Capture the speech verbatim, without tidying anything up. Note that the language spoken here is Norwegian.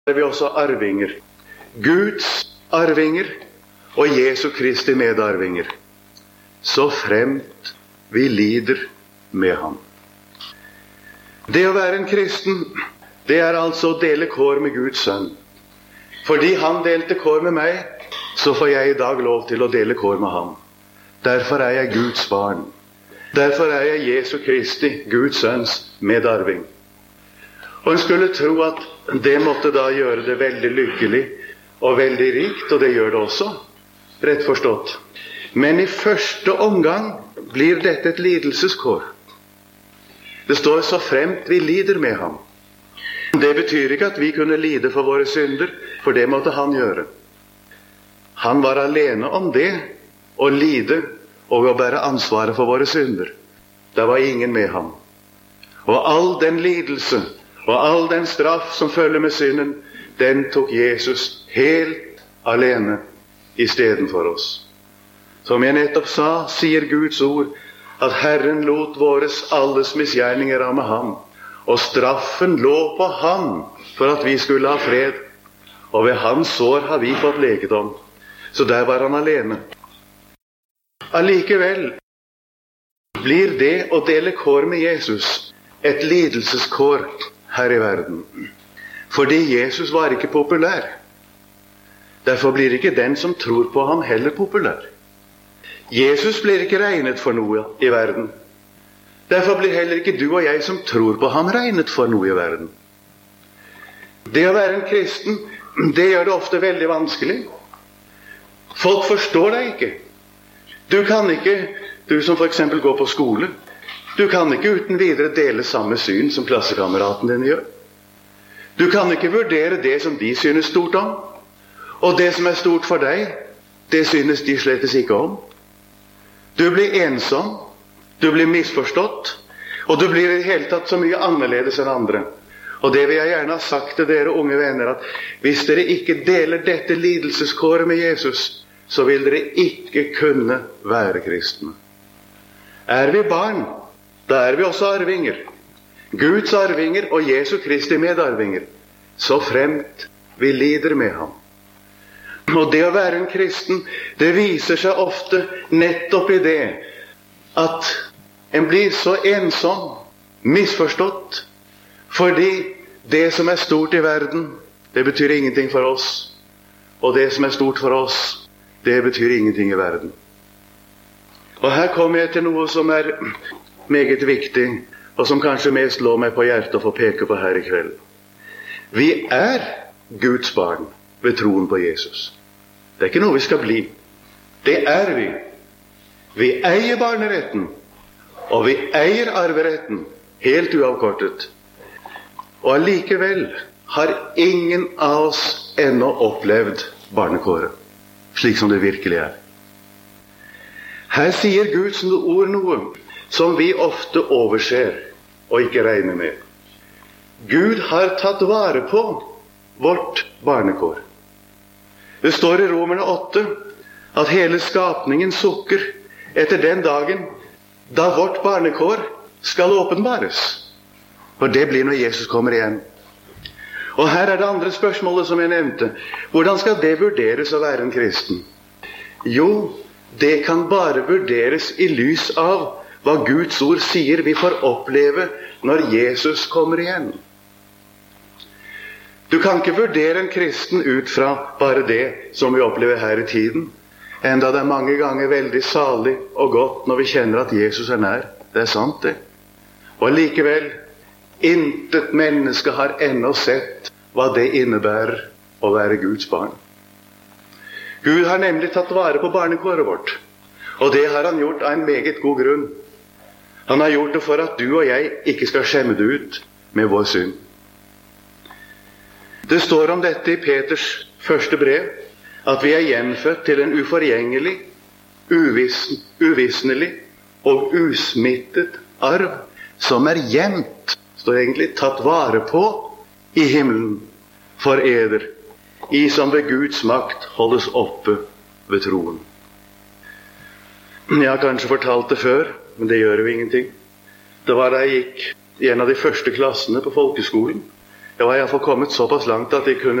er vi også arvinger. Guds arvinger og Jesu Kristi medarvinger, så fremt vi lider med ham. Det å være en kristen, det er altså å dele kår med Guds sønn. Fordi han delte kår med meg, så får jeg i dag lov til å dele kår med ham. Derfor er jeg Guds barn. Derfor er jeg Jesu Kristi, Guds sønns medarving. Og en skulle tro at det måtte da gjøre det veldig lykkelig og veldig rikt, og det gjør det også, rett forstått. Men i første omgang blir dette et lidelseskår. Det står så fremt vi lider med ham. Det betyr ikke at vi kunne lide for våre synder, for det måtte han gjøre. Han var alene om det, å lide og å bære ansvaret for våre synder. Det var ingen med ham. Og all den lidelse og all den straff som følger med synden, den tok Jesus helt alene i stedet for oss. Som jeg nettopp sa, sier Guds ord at Herren lot våres alles misgjerninger ramme ham, og straffen lå på ham for at vi skulle ha fred, og ved hans sår har vi fått legedom. Så der var han alene. Allikevel blir det å dele kår med Jesus et lidelseskår her i verden. Fordi Jesus var ikke populær. Derfor blir ikke den som tror på ham heller populær. Jesus blir ikke regnet for noe i verden. Derfor blir heller ikke du og jeg som tror på ham regnet for noe i verden. Det å være en kristen, det gjør det ofte veldig vanskelig. Folk forstår deg ikke. Du kan ikke, du som for eksempel går på skole, du kan ikke uten videre dele samme syn som klassekameraten din gjør. Du kan ikke vurdere det som de synes stort om, og det som er stort for deg, det synes de slettes ikke om. Du blir ensom, du blir misforstått, og du blir i det hele tatt så mye annerledes enn andre. Og det vil jeg gjerne ha sagt til dere unge venner, at hvis dere ikke deler dette lidelseskåret med Jesus, så vil dere ikke kunne være kristne. Er vi barn, da er vi også arvinger. Guds arvinger og Jesu Kristi medarvinger, så fremt vi lider med ham. Og det å være en kristen, det viser seg ofte nettopp i det at en blir så ensom, misforstått, fordi det som er stort i verden, det betyr ingenting for oss. Og det som er stort for oss, det betyr ingenting i verden. Og her kommer jeg til noe som er meget viktig, og som kanskje mest lå meg på hjertet å få peke på her i kveld. Vi er Guds barn ved troen på Jesus. Det er ikke noe vi skal bli. Det er vi. Vi eier barneretten, og vi eier arveretten, helt uavkortet. Og allikevel har ingen av oss ennå opplevd barnekåret, slik som det virkelig er. Her sier Guds ord noe som vi ofte overser og ikke regner med. Gud har tatt vare på vårt barnekår. Det står i Romerne åtte at hele skapningen sukker etter den dagen da vårt barnekår skal åpenbares. For det blir når Jesus kommer igjen. Og her er det andre spørsmålet som jeg nevnte. Hvordan skal det vurderes å være en kristen? Jo, det kan bare vurderes i lys av hva Guds ord sier vi får oppleve når Jesus kommer igjen. Du kan ikke vurdere en kristen ut fra bare det som vi opplever her i tiden, enda det er mange ganger veldig salig og godt når vi kjenner at Jesus er nær. Det er sant det. Og likevel, intet menneske har ennå sett hva det innebærer å være Guds barn. Gud har nemlig tatt vare på barnekåret vårt, og det har han gjort av en meget god grunn. Han har gjort det for at du og jeg ikke skal skjemme det ut med vår synd. Det står om dette i Peters første brev, at vi er gjenfødt til en uforgjengelig, uvissen, uvisnelig og usmittet arv, som er gjemt, står egentlig tatt vare på i himmelen for eder, i som ved Guds makt holdes oppe ved troen. Jeg har kanskje fortalt det før, men det gjør jo ingenting. Det var da jeg gikk i en av de første klassene på folkeskolen. Jeg var iallfall kommet såpass langt at jeg kunne